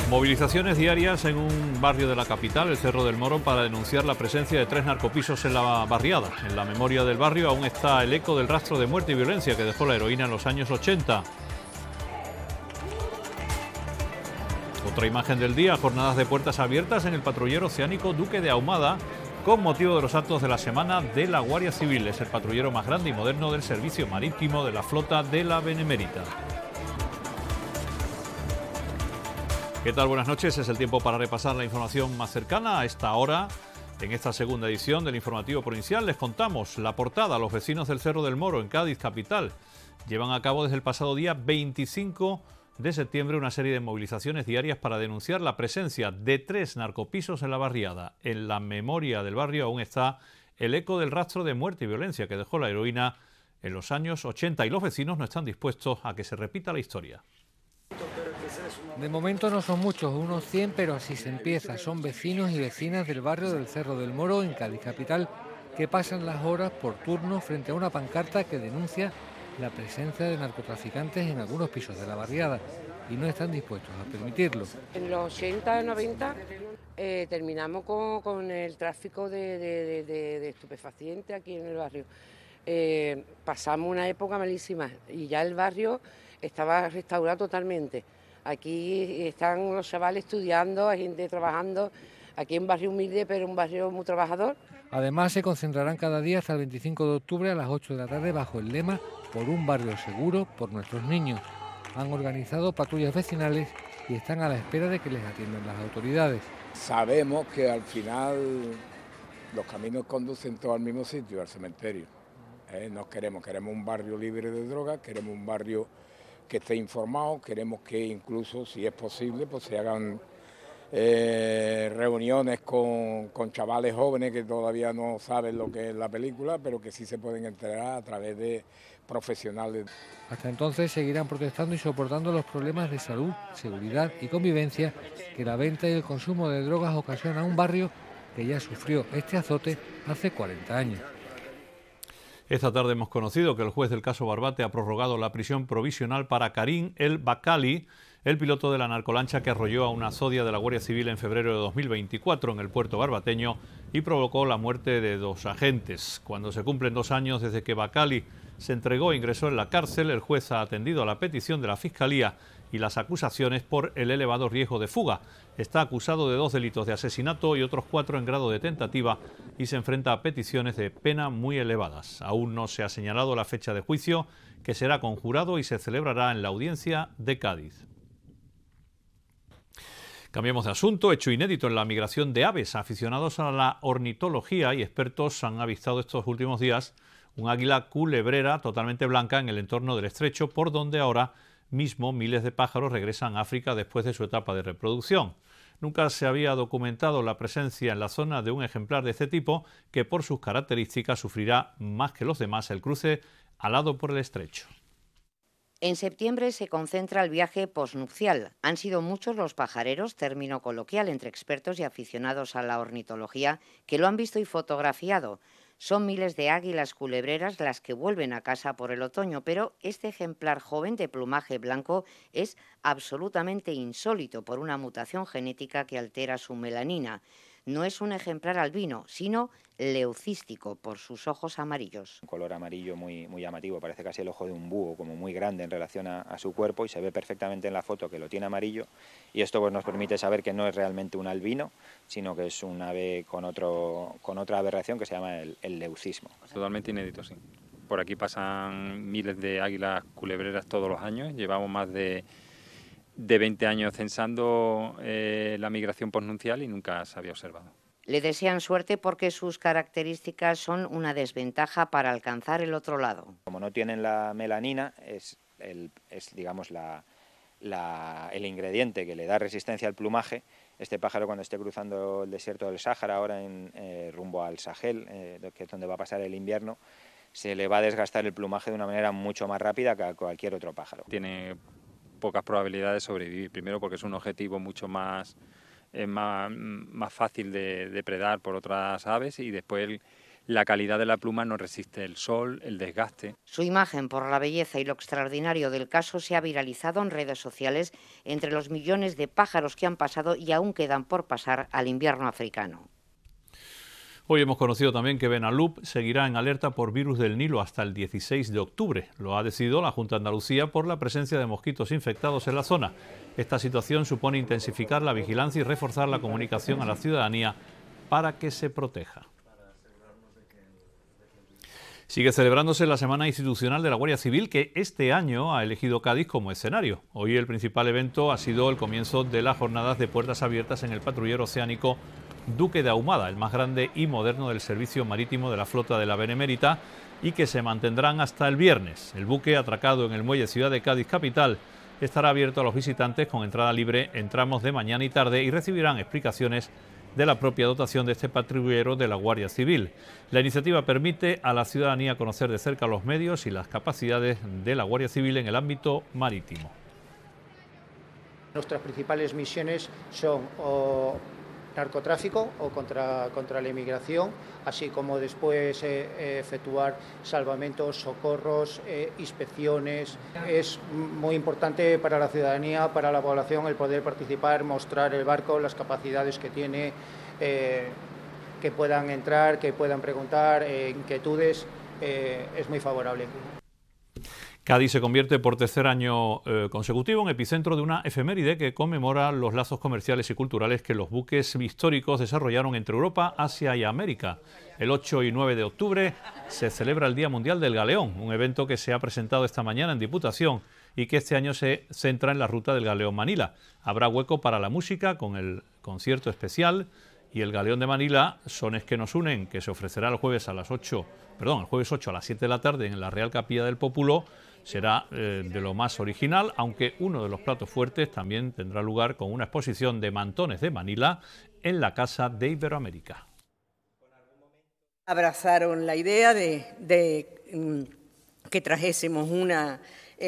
Movilizaciones diarias en un barrio de la capital, el Cerro del Moro, para denunciar la presencia de 3 narcopisos en la barriada. En la memoria del barrio aún está el eco del rastro de muerte y violencia que dejó la heroína en los años 80. Otra imagen del día, jornadas de puertas abiertas en el patrullero oceánico Duque de Ahumada, con motivo de los actos de la Semana de la Guardia Civil. Es el patrullero más grande y moderno del servicio marítimo de la flota de la Benemérita. ¿Qué tal? Buenas noches. Es el tiempo para repasar la información más cercana a esta hora. En esta segunda edición del informativo provincial les contamos la portada. Los vecinos del Cerro del Moro, en Cádiz capital, llevan a cabo desde el pasado día 25 de septiembre una serie de movilizaciones diarias para denunciar la presencia de 3 narcopisos en la barriada. En la memoria del barrio aún está el eco del rastro de muerte y violencia que dejó la heroína en los años 80 y los vecinos no están dispuestos a que se repita la historia. De momento no son muchos, unos 100, pero así se empieza. Son vecinos y vecinas del barrio del Cerro del Moro, en Cádiz capital, que pasan las horas por turno frente a una pancarta que denuncia la presencia de narcotraficantes en algunos pisos de la barriada y no están dispuestos a permitirlo. En los 80 y 90 terminamos con el tráfico de estupefacientes aquí en el barrio. Pasamos una época malísima y ya el barrio estaba restaurado totalmente. Aquí están los chavales estudiando, hay gente trabajando, aquí en un barrio humilde, pero un barrio muy trabajador. Además, se concentrarán cada día hasta el 25 de octubre a las 8 de la tarde bajo el lema "Por un barrio seguro, por nuestros niños". Han organizado patrullas vecinales y están a la espera de que les atiendan las autoridades. Sabemos que al final los caminos conducen todos al mismo sitio, al cementerio. No queremos un barrio libre de drogas, queremos un barrio que esté informado, queremos que incluso, si es posible, pues se hagan reuniones con chavales jóvenes que todavía no saben lo que es la película, pero que sí se pueden enterar a través de profesionales. Hasta entonces seguirán protestando y soportando los problemas de salud, seguridad y convivencia que la venta y el consumo de drogas ocasiona a un barrio que ya sufrió este azote hace 40 años. Esta tarde hemos conocido que el juez del caso Barbate ha prorrogado la prisión provisional para Karim El Bakali, el piloto de la narcolancha que arrolló a una zodia de la Guardia Civil en febrero de 2024 en el puerto barbateño y provocó la muerte de 2 agentes. Cuando se cumplen 2 años desde que Bakali se entregó e ingresó en la cárcel, el juez ha atendido a la petición de la Fiscalía y las acusaciones por el elevado riesgo de fuga. Está acusado de 2 delitos de asesinato y otros 4 en grado de tentativa y se enfrenta a peticiones de pena muy elevadas. Aún no se ha señalado la fecha de juicio, que será conjurado y se celebrará en la audiencia de Cádiz. Cambiamos de asunto. Hecho inédito en la migración de aves. Aficionados a la ornitología y expertos han avistado estos últimos días un águila culebrera totalmente blanca en el entorno del estrecho, por donde ahora mismo miles de pájaros regresan a África después de su etapa de reproducción. Nunca se había documentado la presencia en la zona de un ejemplar de este tipo que por sus características sufrirá más que los demás el cruce alado por el estrecho. En septiembre se concentra el viaje posnupcial. Han sido muchos los pajareros, término coloquial entre expertos y aficionados a la ornitología, que lo han visto y fotografiado. Son miles de águilas culebreras las que vuelven a casa por el otoño, pero este ejemplar joven de plumaje blanco es absolutamente insólito por una mutación genética que altera su melanina. No es un ejemplar albino, sino leucístico por sus ojos amarillos. Un color amarillo muy llamativo, parece casi el ojo de un búho, como muy grande en relación a su cuerpo, y se ve perfectamente en la foto que lo tiene amarillo, y esto pues nos permite saber que no es realmente un albino, sino que es un ave con otra aberración que se llama el leucismo. Totalmente inédito, sí. Por aquí pasan miles de águilas culebreras todos los años, llevamos más de 20 años censando la migración posnupcial y nunca se había observado. Le desean suerte porque sus características son una desventaja para alcanzar el otro lado. Como no tienen la melanina, es digamos, el ingrediente que le da resistencia al plumaje. Este pájaro, cuando esté cruzando el desierto del Sáhara, ahora rumbo al Sahel, que es donde va a pasar el invierno, se le va a desgastar el plumaje de una manera mucho más rápida que a cualquier otro pájaro. Tiene pocas probabilidades de sobrevivir, primero porque es un objetivo mucho más fácil de depredar por otras aves, y después la calidad de la pluma no resiste el sol, el desgaste. Su imagen, por la belleza y lo extraordinario del caso, se ha viralizado en redes sociales entre los millones de pájaros que han pasado y aún quedan por pasar al invierno africano. Hoy hemos conocido también que Benalup seguirá en alerta por virus del Nilo hasta el 16 de octubre. Lo ha decidido la Junta de Andalucía por la presencia de mosquitos infectados en la zona. Esta situación supone intensificar la vigilancia y reforzar la comunicación a la ciudadanía para que se proteja. Sigue celebrándose la Semana Institucional de la Guardia Civil, que este año ha elegido Cádiz como escenario. Hoy el principal evento ha sido el comienzo de las jornadas de puertas abiertas en el patrullero oceánico Duque de Ahumada, el más grande y moderno del servicio marítimo de la flota de la Benemérita, y que se mantendrán hasta el viernes. El buque, atracado en el muelle Ciudad de Cádiz capital, estará abierto a los visitantes con entrada libre en tramos de mañana y tarde y recibirán explicaciones de la propia dotación de este patrullero de la Guardia Civil. La iniciativa permite a la ciudadanía conocer de cerca los medios y las capacidades de la Guardia Civil en el ámbito marítimo. Nuestras principales misiones son narcotráfico o contra la inmigración, así como después efectuar salvamentos, socorros, inspecciones. Es muy importante para la ciudadanía, para la población, el poder participar, mostrar el barco, las capacidades que tiene, que puedan entrar, que puedan preguntar, inquietudes, es muy favorable. Cádiz se convierte por tercer año consecutivo en epicentro de una efeméride que conmemora los lazos comerciales y culturales que los buques históricos desarrollaron entre Europa, Asia y América. El 8 y 9 de octubre se celebra el Día Mundial del Galeón, un evento que se ha presentado esta mañana en Diputación y que este año se centra en la ruta del Galeón Manila. Habrá hueco para la música con el concierto especial y el Galeón de Manila, Sones que nos unen, que se ofrecerá el jueves 8 a las 7 de la tarde en la Real Capilla del Pópulo. Será de lo más original, aunque uno de los platos fuertes también tendrá lugar con una exposición de mantones de Manila en la Casa de Iberoamérica. Abrazaron la idea de que trajésemos una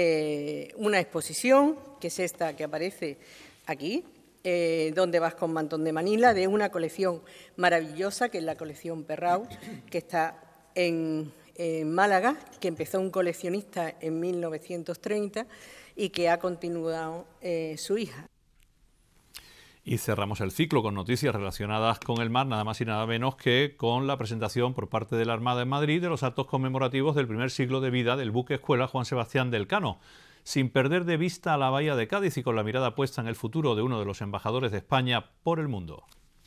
exposición, que es esta que aparece aquí, ¿Dónde vas con Mantón de Manila?, de una colección maravillosa, que es la colección Perrau, que está en Málaga, que empezó un coleccionista en 1930 y que ha continuado su hija. Y cerramos el ciclo con noticias relacionadas con el mar, nada más y nada menos que con la presentación por parte de la Armada en Madrid de los actos conmemorativos del primer siglo de vida del buque escuela Juan Sebastián del Cano. Sin perder de vista a la bahía de Cádiz y con la mirada puesta en el futuro de uno de los embajadores de España por el mundo.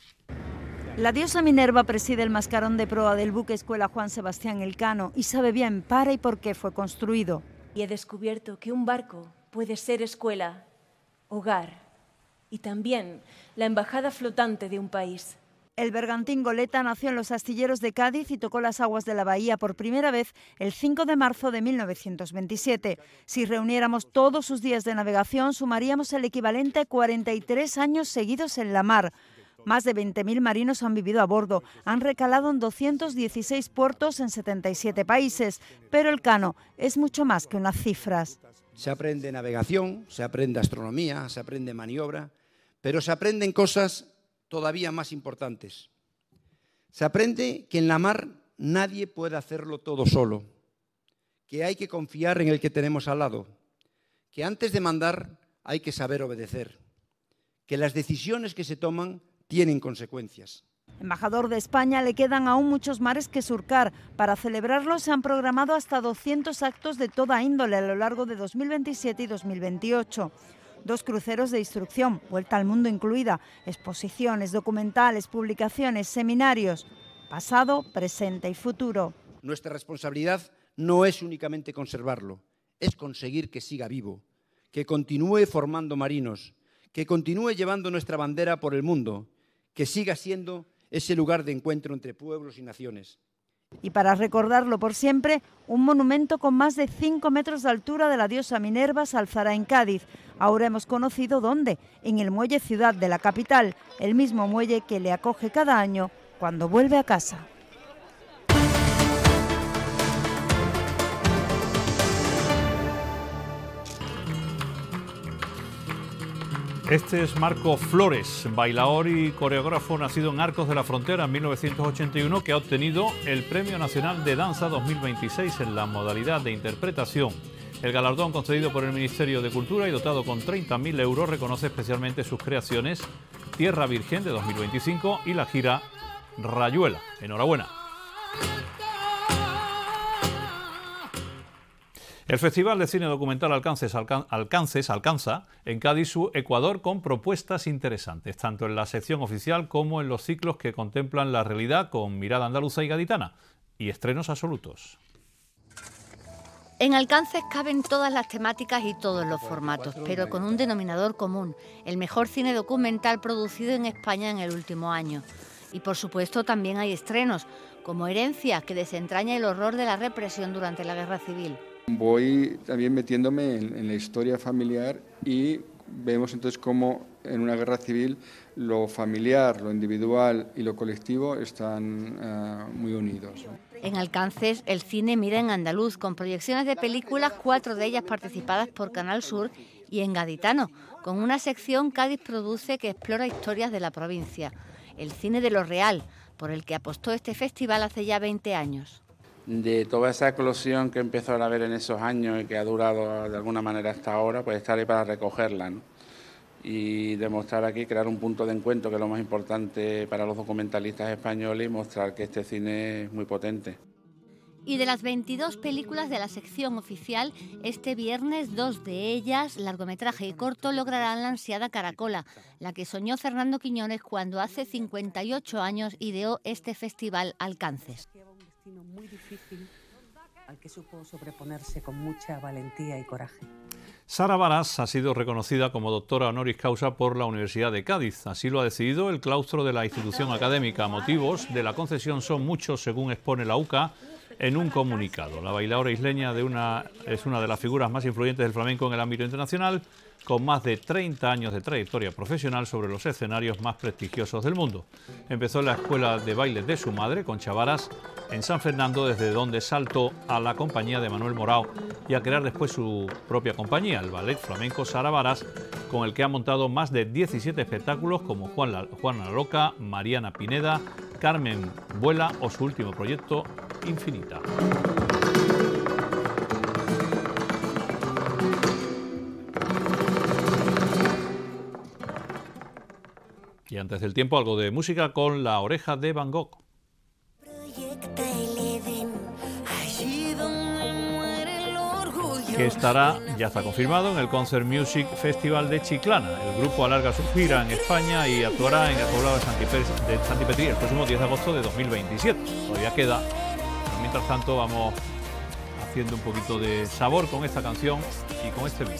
La diosa Minerva preside el mascarón de proa del buque escuela Juan Sebastián Elcano y sabe bien para y por qué fue construido. Y he descubierto que un barco puede ser escuela, hogar y también la embajada flotante de un país. El bergantín Goleta nació en los astilleros de Cádiz y tocó las aguas de la bahía por primera vez el 5 de marzo de 1927. Si reuniéramos todos sus días de navegación, sumaríamos el equivalente a 43 años seguidos en la mar. Más de 20.000 marinos han vivido a bordo, han recalado en 216 puertos en 77 países, pero el Cano es mucho más que unas cifras. Se aprende navegación, se aprende astronomía, se aprende maniobra, pero se aprenden cosas todavía más importantes. Se aprende que en la mar nadie puede hacerlo todo solo, que hay que confiar en el que tenemos al lado, que antes de mandar hay que saber obedecer, que las decisiones que se toman tienen consecuencias. Embajador de España, le quedan aún muchos mares que surcar. Para celebrarlo se han programado hasta 200 actos de toda índole a lo largo de 2027 y 2028. 2 cruceros de instrucción, vuelta al mundo incluida, exposiciones, documentales, publicaciones, seminarios, pasado, presente y futuro. Nuestra responsabilidad no es únicamente conservarlo, es conseguir que siga vivo, que continúe formando marinos, que continúe llevando nuestra bandera por el mundo, que siga siendo ese lugar de encuentro entre pueblos y naciones. Y para recordarlo por siempre, un monumento con más de 5 metros de altura de la diosa Minerva se alzará en Cádiz. Ahora hemos conocido dónde, en el muelle Ciudad de la capital, el mismo muelle que le acoge cada año cuando vuelve a casa. Este es Marco Flores, bailaor y coreógrafo nacido en Arcos de la Frontera en 1981, que ha obtenido el Premio Nacional de Danza 2026 en la modalidad de interpretación. El galardón concedido por el Ministerio de Cultura y dotado con 30.000 euros reconoce especialmente sus creaciones Tierra Virgen de 2025 y la gira Rayuela. Enhorabuena. El Festival de Cine Documental Alcances alcanza en Cádiz su Ecuador con propuestas interesantes, tanto en la sección oficial como en los ciclos que contemplan la realidad con mirada andaluza y gaditana, y estrenos absolutos. En Alcances caben todas las temáticas y todos los formatos, pero con un denominador común: el mejor cine documental producido en España en el último año. Y por supuesto también hay estrenos, como Herencia, que desentraña el horror de la represión durante la Guerra Civil. Voy también metiéndome en la historia familiar y vemos entonces cómo en una guerra civil lo familiar, lo individual y lo colectivo están muy unidos, ¿no? En Alcances, el cine mira en andaluz, con proyecciones de películas, 4 de ellas participadas por Canal Sur, y en gaditano, con una sección Cádiz Produce que explora historias de la provincia. El cine de lo real, por el que apostó este festival hace ya 20 años. De toda esa eclosión que empezó a haber en esos años y que ha durado de alguna manera hasta ahora, pues estar ahí para recogerla, ¿no? Y demostrar aquí, crear un punto de encuentro, que es lo más importante para los documentalistas españoles, y mostrar que este cine es muy potente. Y de las 22 películas de la sección oficial, este viernes 2 de ellas, largometraje y corto, lograrán la ansiada Caracola, la que soñó Fernando Quiñones cuando hace 58 años ideó este festival Alcances. Muy difícil, al que supo sobreponerse con mucha valentía y coraje. Sara Varas ha sido reconocida como doctora honoris causa por la Universidad de Cádiz. Así lo ha decidido el claustro de la institución académica. Motivos de la concesión son muchos, según expone la UCA en un comunicado. La bailaora isleña es una de las figuras más influyentes del flamenco en el ámbito internacional, con más de 30 años de trayectoria profesional sobre los escenarios más prestigiosos del mundo. Empezó en la escuela de baile de su madre, Concha Varas, en San Fernando, desde donde saltó a la compañía de Manuel Morao y a crear después su propia compañía, el Ballet Flamenco Sara Varas, con el que ha montado más de 17 espectáculos como Juana la Loca, Mariana Pineda, Carmen Vuela o su último proyecto, Infinita. Y antes del tiempo, algo de música con La Oreja de Van Gogh, que ya está confirmado en el Concert Music Festival de Chiclana. El grupo alarga su gira en España y actuará en el poblado de Santipetri el próximo 10 de agosto de 2027. Todavía queda, pero mientras tanto vamos haciendo un poquito de sabor con esta canción y con este vídeo.